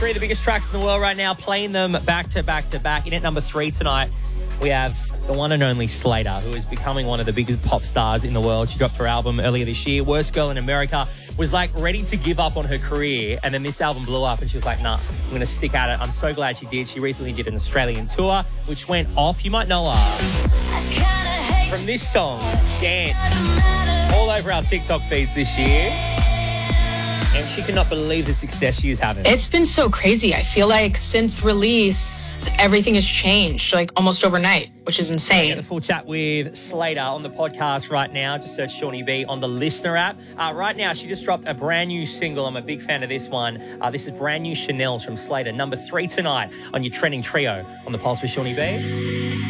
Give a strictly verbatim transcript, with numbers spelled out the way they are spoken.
Three of the biggest tracks in the world right now, playing them back to back to back. In at number three tonight, we have the one and only Slater, who is becoming one of the biggest pop stars in the world. She dropped her album earlier this year, Worst Girl in America, was like ready to give up on her career. And then this album blew up and she was like, nah, I'm going to stick at it. I'm so glad she did. She recently did an Australian tour, which went off. You might know her from this song, Dance, all over our TikTok feeds this year. And she cannot believe the success she is having. It's been so crazy. I feel like since release, everything has changed, like almost overnight, which is insane. Get the full chat with Slater on the podcast right now. Just search Shawnee B on the Listener app. Uh, right now, she just dropped a brand new single. I'm a big fan of this one. Uh, this is brand new Chanel's from Slater, number three tonight on your trending trio on the Pulse with Shawnee B.